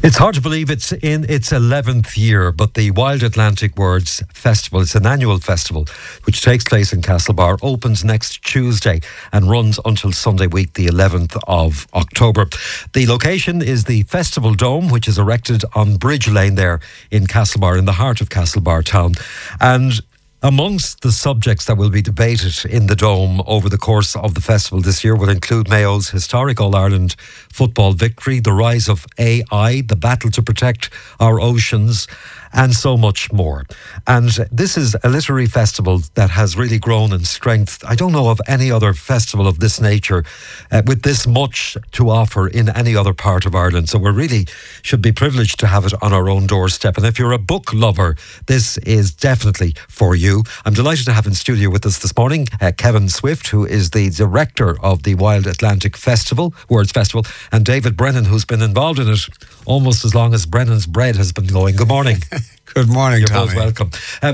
It's hard to believe it's in its 11th year, but the Wild Atlantic Words Festival, it's an annual festival which takes place in Castlebar, opens next Tuesday and runs until Sunday week, the 11th of October. The location is the Festival Dome, which is erected on Bridge Lane there in Castlebar, in the heart of Castlebar town. And amongst the subjects that will be debated in the Dome over the course of the festival this year will include Mayo's historic All-Ireland football victory, the rise of AI, the battle to protect our oceans, and so much more. And this is a literary festival that has really grown in strength. I don't know of any other festival of this nature with this much to offer in any other part of Ireland. So we really should be privileged to have it on our own doorstep. And if you're a book lover, this is definitely for you. I'm delighted to have in studio with us this morning Kevin Swift, who is the director of the Wild Atlantic Words Festival, and David Brennan, who's been involved in it almost as long as Brennan's bread has been going. Good morning. Good morning, You're Tommy. both welcome.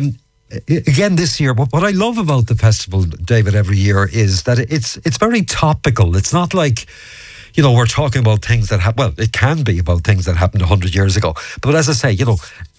Again, this year, what I love about the festival, David, every year is that it's very topical. It's not like, you know, we're talking about things that well, it can be about things that happened 100 years ago. But as I say, you know,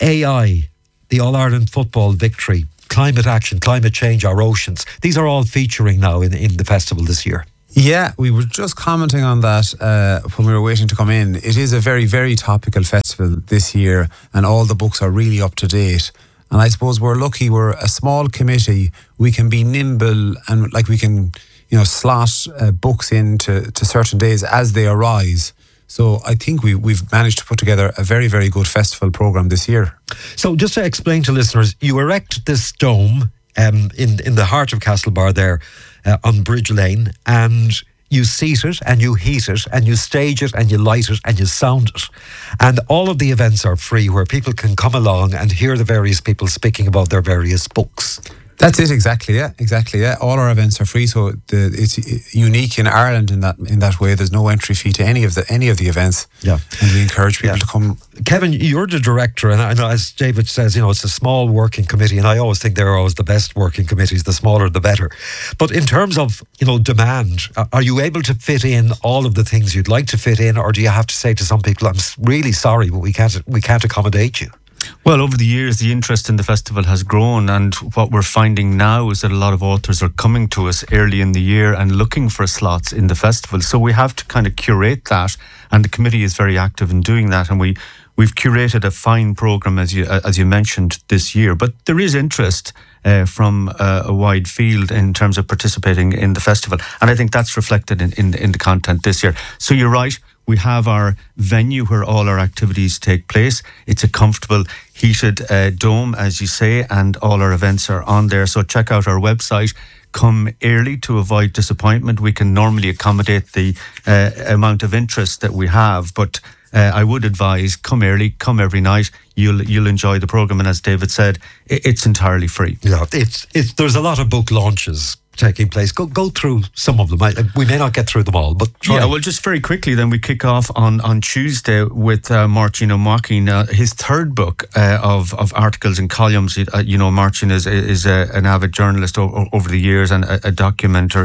AI, the All-Ireland football victory, climate action, climate change, our oceans, these are all featuring now in the festival this year. Yeah, we were just commenting on that when we were waiting to come in. It is a very, very topical festival this year, and all the books are really up to date. And I suppose we're lucky, we're a small committee, we can be nimble and we can, slot books into certain days as they arise. So I think we've managed to put together a very, very good festival programme this year. So just to explain to listeners, you erect this dome in the heart of Castlebar there on Bridge Lane, and you seat it and you heat it and you stage it and you light it and you sound it. And all of the events are free, where people can come along and hear the various people speaking about their various books. That's it, exactly. Yeah. All our events are free, so it's unique in Ireland in that way. There's no entry fee to any of the events. Yeah, and we encourage people to come. Kevin, you're the director, and I know, as David says, it's a small working committee, and I always think they're always the best working committees. The smaller, the better. But in terms of demand, are you able to fit in all of the things you'd like to fit in, or do you have to say to some people, "I'm really sorry, but we can't accommodate you"? Well, over the years, the interest in the festival has grown, and what we're finding now is that a lot of authors are coming to us early in the year and looking for slots in the festival. So we have to kind of curate that, and the committee is very active in doing that. And we've curated a fine programme, as you mentioned, this year. But there is interest from a wide field in terms of participating in the festival, and I think that's reflected in the content this year. So you're right. We have our venue where all our activities take place. It's a comfortable, heated dome, as you say, and all our events are on there. So check out our website. Come early to avoid disappointment. We can normally accommodate the amount of interest that we have, but I would advise, come early, come every night. You'll enjoy the programme, and as David said, it's entirely free. Yeah, there's a lot of book launches taking place. Go through some of them. We may not get through them all, but try. Yeah, well, just very quickly then, we kick off on Tuesday with Martin O'Maughlin, his third book of articles and columns. Martin is an avid journalist over the years and a documenter.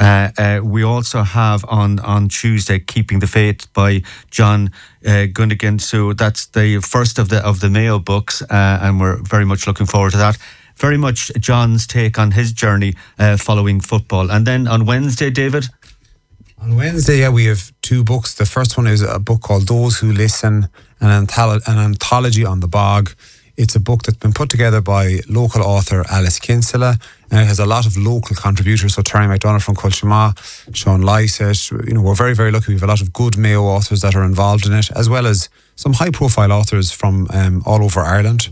We also have on Tuesday Keeping the Faith by John Gunnigan. So that's the first of the Mayo books, and we're very much looking forward to that. Very much John's take on his journey following football. And then on Wednesday, David? On Wednesday, we have two books. The first one is a book called Those Who Listen, an anthology on the bog. It's a book that's been put together by local author Alice Kinsella, and it has a lot of local contributors. So Terry McDonagh from Culchima, Sean Lycett. We're very, very lucky. We have a lot of good Mayo authors that are involved in it, as well as some high-profile authors from all over Ireland.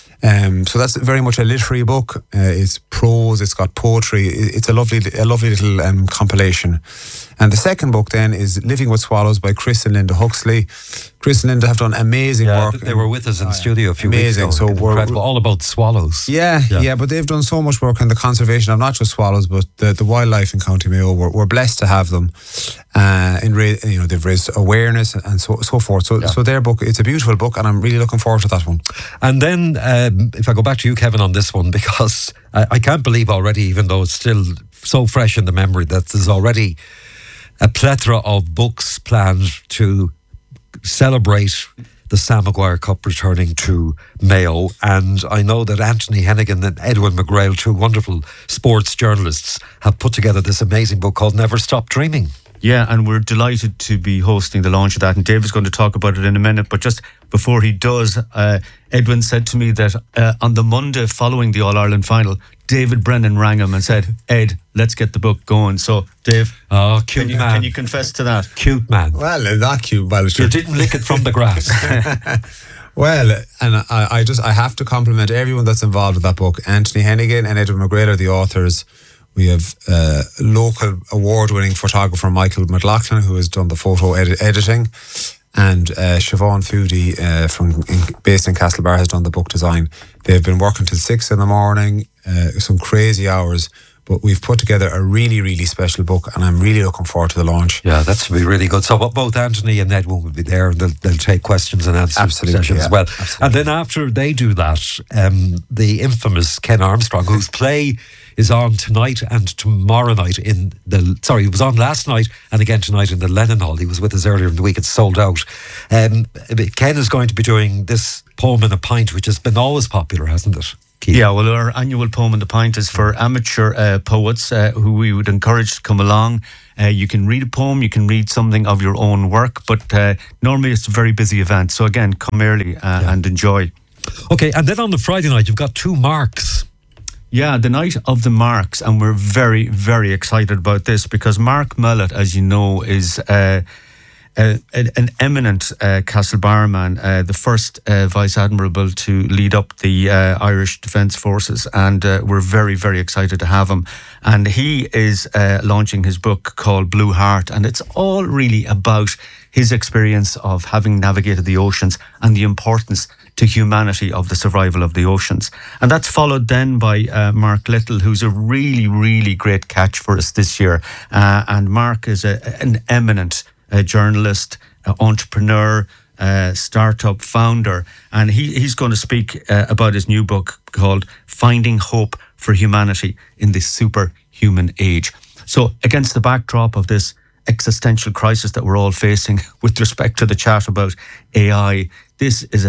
So that's very much a literary book. It's prose, it's got poetry. It's a lovely little compilation. And the second book then is Living with Swallows by Chris and Linda Huxley. Chris and Linda have done amazing work. They were with us in the studio a few weeks ago. So we're all about swallows. Yeah, but they've done so much work on the conservation of not just swallows, but the wildlife in County Mayo. We're blessed to have them. They've raised awareness and so forth. So their book, it's a beautiful book, and I'm really looking forward to that one. And then if I go back to you, Kevin, on this one, because I can't believe already, even though it's still so fresh in the memory, that there's already a plethora of books planned to celebrate the Sam Maguire Cup returning to Mayo. And I know that Anthony Hennigan and Edwin McGrail, two wonderful sports journalists, have put together this amazing book called Never Stop Dreaming. Yeah, and we're delighted to be hosting the launch of that. And David's going to talk about it in a minute. But just before he does, Edwin said to me that on the Monday following the All-Ireland final, David Brennan rang him and said, Ed, let's get the book going. So, Dave, cute man. Can you confess to that? Cute man. Well, not cute. Well, You didn't lick it from the grass. Well, and I have to compliment everyone that's involved with that book. Anthony Hennigan and Edwin McGrail are the authors. We have local award-winning photographer Michael McLaughlin, who has done the photo editing, and Siobhan Foodie based in Castlebar has done the book design. They've been working till 6 a.m, some crazy hours, but we've put together a really, really special book, and I'm really looking forward to the launch. Yeah, that should be really good. So both Anthony and Edwin will be there, and they'll take questions and answers sessions as well. Absolutely. And then after they do that, the infamous Ken Armstrong, whose play is on tonight and tomorrow night it was on last night and again tonight in the Lennon Hall. He was with us earlier in the week. It's sold out. Ken is going to be doing this poem in a pint, which has been always popular, hasn't it, Keith? Yeah, well, our annual Poem in the Pint is for amateur poets who we would encourage to come along. You can read a poem, you can read something of your own work, but normally it's a very busy event. So again, come early and enjoy. Okay, and then on the Friday night, you've got two marks. Yeah, the night of the Marks, and we're very, very excited about this because Mark Mellett, as you know, is an eminent Castlebar man, the first Vice Admiral to lead up the Irish Defence Forces, and we're very, very excited to have him. And he is launching his book called Blue Heart, and it's all really about his experience of having navigated the oceans and the importance to humanity of the survival of the oceans. And that's followed then by Mark Little, who's a really, really great catch for us this year. And Mark is an eminent journalist, entrepreneur, startup founder, and he's going to speak about his new book called Finding Hope for Humanity in the Superhuman Age. So against the backdrop of this existential crisis that we're all facing with respect to the chat about AI, this is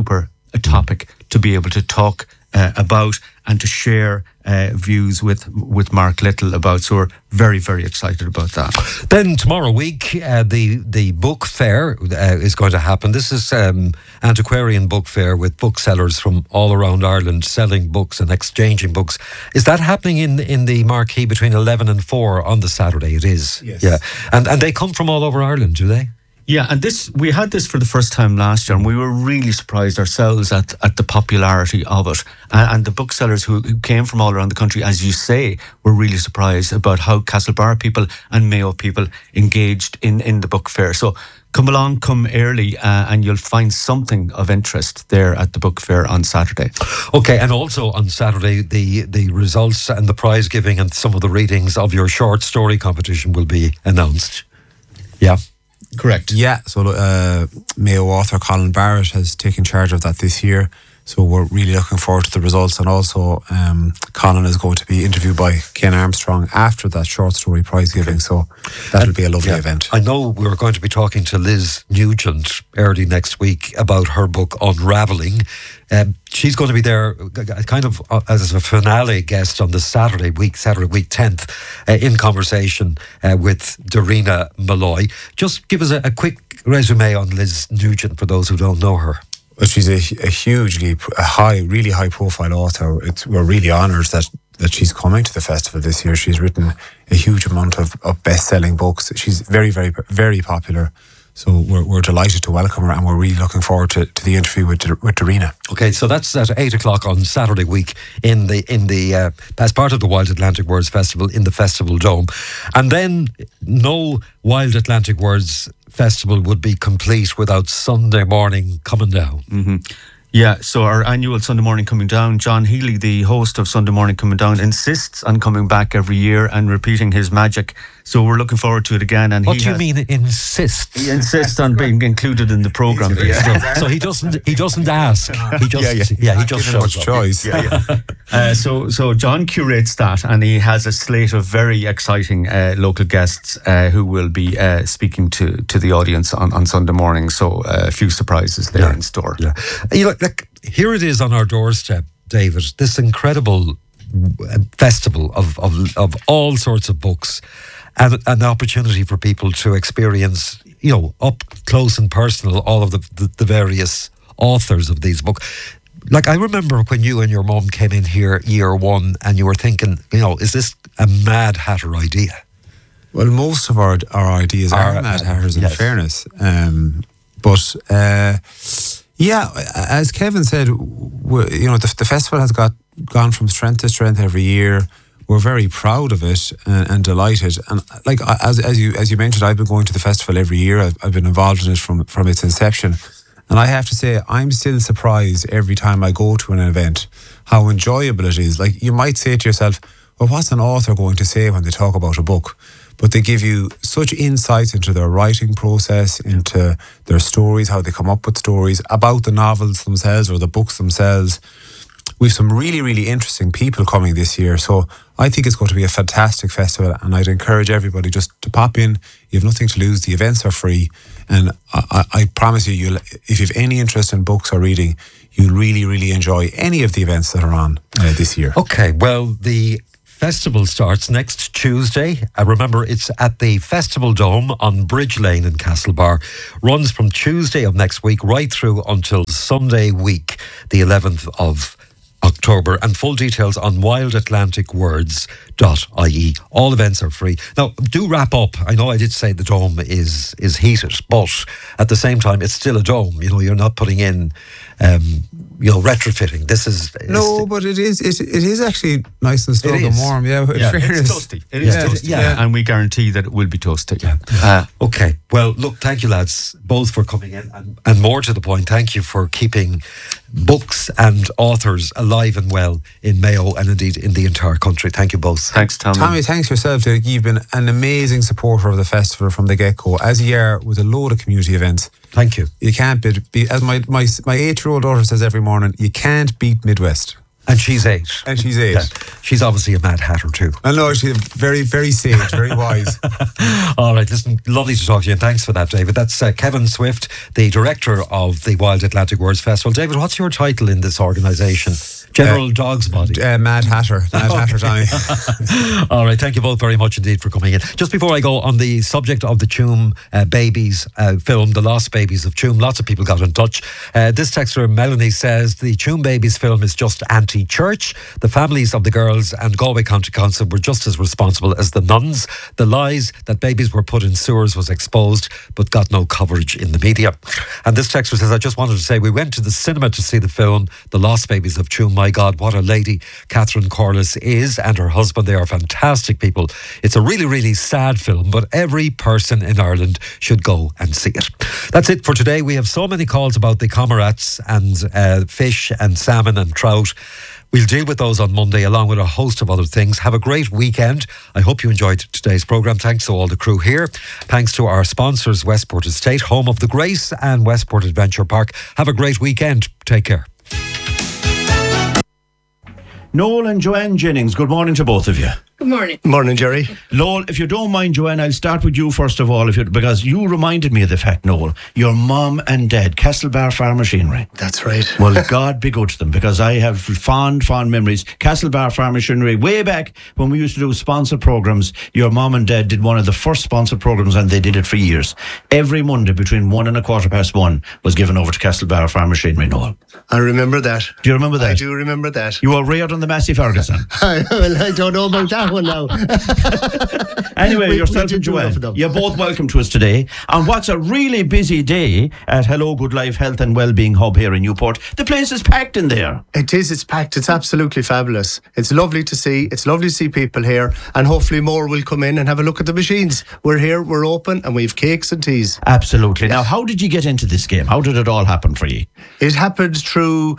a topic to be able to talk about and to share views with Mark Little about. So we're very, very excited about that. Then tomorrow week, the book fair is going to happen. This is antiquarian book fair with booksellers from all around Ireland selling books and exchanging books. Is that happening in the marquee between 11 and 4 on the Saturday? It is. Yes. Yeah. And they come from all over Ireland, do they? Yeah, and we had this for the first time last year, and we were really surprised ourselves at the popularity of it. And the booksellers who came from all around the country, as you say, were really surprised about how Castlebar people and Mayo people engaged in the book fair. So come along, come early, and you'll find something of interest there at the book fair on Saturday. Okay, and also on Saturday, the results and the prize giving and some of the readings of your short story competition will be announced. Yeah. Correct. Yeah, so Mayo author Colin Barrett has taken charge of that this year. So we're really looking forward to the results. And also Colin is going to be interviewed by Ken Armstrong after that short story prize giving. So that'll be a lovely event. I know we're going to be talking to Liz Nugent early next week about her book Unraveling. She's going to be there kind of as a finale guest on the Saturday week 10th in conversation with Darina Malloy. Just give us a quick resume on Liz Nugent for those who don't know her. Well, she's really high profile author. We're really honoured that she's coming to the festival this year. She's written a huge amount of best-selling books. She's very, very, very popular. So we're delighted to welcome her, and we're really looking forward to the interview with Darina. Okay, so that's at 8 o'clock on Saturday week in the as part of the Wild Atlantic Words Festival in the Festival Dome. And then no Wild Atlantic Words Festival would be complete without Sunday morning coming down. Mm-hmm. Yeah, so our annual Sunday Morning Coming Down, John Healy, the host of Sunday Morning Coming Down, insists on coming back every year and repeating his magic. So we're looking forward to it again. And What do you mean insists? He insists on being included in the program. So he doesn't ask. He just he just shows much up. choice. So John curates that, and he has a slate of very exciting local guests who will be speaking to the audience on Sunday morning. So a few surprises there in store. Yeah. You know, like, here it is on our doorstep, David, this incredible festival of all sorts of books, and an opportunity for people to experience, you know, up close and personal, all of the various authors of these books. Like, I remember when you and your mum came in here year one and you were thinking, you know, is this a Mad Hatter idea? Well, most of our ideas are Mad Hatters, in yes. fairness. But as Kevin said, you know, the festival has gone from strength to strength every year. We're very proud of it and delighted. And like as you mentioned, I've been going to the festival every year. I've been involved in it from its inception. And I have to say, I'm still surprised every time I go to an event how enjoyable it is. Like, you might say to yourself, well, what's an author going to say when they talk about a book? But they give you such insights into their writing process, into their stories, how they come up with stories, about the novels themselves or the books themselves. We've some really, really interesting people coming this year. So I think it's going to be a fantastic festival, and I'd encourage everybody just to pop in. You have nothing to lose. The events are free. And I promise you, if you have any interest in books or reading, you'll really, really enjoy any of the events that are on this year. Okay, well, the festival starts next Tuesday. Remember, it's at the Festival Dome on Bridge Lane in Castlebar. Runs from Tuesday of next week right through until Sunday week, the 11th of October, and full details on wildatlanticwords.ie. All events are free. Now, do wrap up. I know I did say the dome is heated, but at the same time, it's still a dome. You know, you're not putting in, retrofitting. This is no, but it is actually nice and snug and warm. Yeah, it's toasty. It is toasty. Yeah, and we guarantee that it will be toasty. Yeah. Okay. Well, look, thank you, lads, both for coming in, and more to the point, thank you for keeping books and authors alive and well in Mayo and indeed in the entire country. Thank you both. Thanks, Tommy. Tommy, thanks yourself. You've been an amazing supporter of the festival from the get-go, as you are with a load of community events. Thank you. You can't beat, as my 8-year-old daughter says every morning, you can't beat Midwest. And she's 8. And she's 8. Yeah. She's obviously a Mad Hatter too. I know, she's very, very sage, very wise. All right, listen, lovely to talk to you, and thanks for that, David. That's Kevin Swift, the director of the Wild Atlantic Words Festival. David, what's your title in this organisation? General Dog's Body. Mad Hatter. Mad Hatter, Tommy. All right, thank you both very much indeed for coming in. Just before I go, on the subject of the Tuam Babies film, The Lost Babies of Tuam, lots of people got in touch. This texter, Melanie, says the Tuam Babies film is just anti-church. The families of the girls and Galway County Council were just as responsible as the nuns. The lies that babies were put in sewers was exposed, but got no coverage in the media. And this texter says, I just wanted to say, we went to the cinema to see the film, The Lost Babies of Tuam. My God, what a lady Catherine Corliss is, and her husband. They are fantastic people. It's a really, really sad film, but every person in Ireland should go and see it. That's it for today. We have so many calls about the comrades and fish and salmon and trout. We'll deal with those on Monday, along with a host of other things. Have a great weekend. I hope you enjoyed today's programme. Thanks to all the crew here. Thanks to our sponsors, Westport Estate, home of the Grace, and Westport Adventure Park. Have a great weekend. Take care. Noel and Joanne Jennings, good morning to both of you. Good morning. Morning, Jerry. Noel, if you don't mind, Joanne, I'll start with you first of all, because you reminded me of the fact, Noel, your mum and dad, Castlebar Farm Machinery. That's right. Well, God be good to them, because I have fond memories. Castlebar Farm Machinery, way back when we used to do sponsor programs, your mum and dad did one of the first sponsor programs, and they did it for years. Every Monday between 1 and 1:15 was given over to Castlebar Farm Machinery, Noel. I remember that. Do you remember that? I do remember that. You were reared on the Massey Ferguson. Well, I don't know about that one now. Anyway, yourself did and do enough of Joanne, them. you're both welcome to us today. And what's a really busy day at Hello Good Life Health and Wellbeing Hub here in Newport. The place is packed in there. It is, it's packed. It's absolutely fabulous. It's lovely to see. It's lovely to see people here, and hopefully more will come in and have a look at the machines. We're here, we're open, and we have cakes and teas. Absolutely. Now, how did you get into this game? How did it all happen for you? It happened through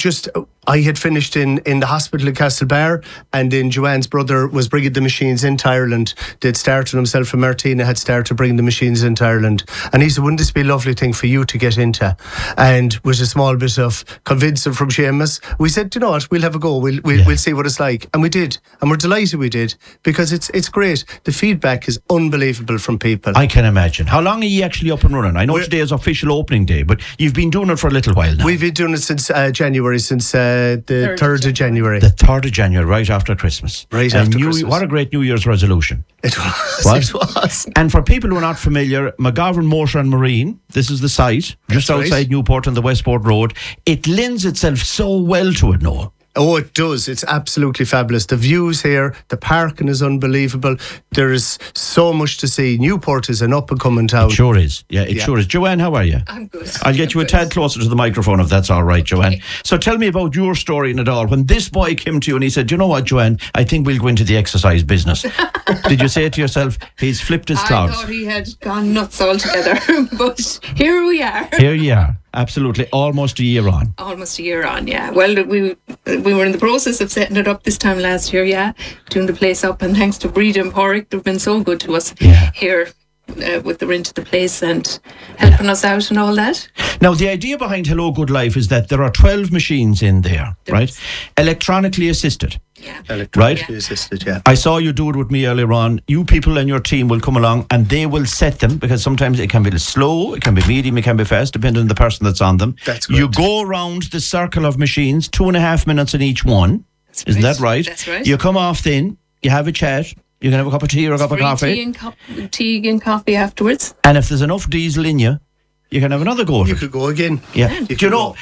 I had finished in the hospital in Castlebar, and then Joanne's brother was bringing the machines into Ireland. They'd started, himself and Martina had started bringing the machines into Ireland. And he said, wouldn't this be a lovely thing for you to get into? And with a small bit of convincing from Seamus, we said, you know what, we'll have a go. We'll see what it's like. And we did. And we're delighted we did, because it's great. The feedback is unbelievable from people. I can imagine. How long are you actually up and running? I know today is official opening day, but you've been doing it for a little while now. We've been doing it since January, since the 3rd of January. The 3rd of January, right after Christmas. Right after Christmas. What a great New Year's resolution. It was. What? It was. And for people who are not familiar, McGovern Motor and Marine, this is the site, just That's right. outside Newport on the Westport Road. It lends itself so well to it, Noel. Oh, it does. It's absolutely fabulous. The views here, the parking is unbelievable. There is so much to see. Newport is an up-and-coming town. It sure is. Yeah, it Yeah. sure is. Joanne, how are you? I'm good. I'll get you a tad closer to the microphone if that's all right, Joanne. So tell me about your story in it all. When this boy came to you and he said, you know what, Joanne, I think we'll go into the exercise business. Did you say to yourself, he's flipped his I clouds? thought he had gone nuts altogether, but here we are. Here you are. Absolutely. Almost a year on. Almost a year on, yeah. Well, we were in the process of setting it up this time last year, yeah, doing the place up, and thanks to Breda and Porrick, they've been so good to us here with the rent of the place and helping us out and all that. Now, the idea behind Hello Good Life is that there are 12 machines in there, right? Electronically assisted. Yeah. Electronically assisted, yeah. I saw you do it with me earlier on. You people and your team will come along and they will set them, because sometimes it can be slow, it can be medium, it can be fast, depending on the person that's on them. That's You correct. go around the circle of machines, 2.5 minutes in each one. Isn't that right? That's right. You come off then, you have a chat, you can have a cup of tea or a cup of Free coffee. tea and coffee afterwards. And if there's enough diesel in you, you can have another go at You it. could go again. Yeah. You Do you could know, go.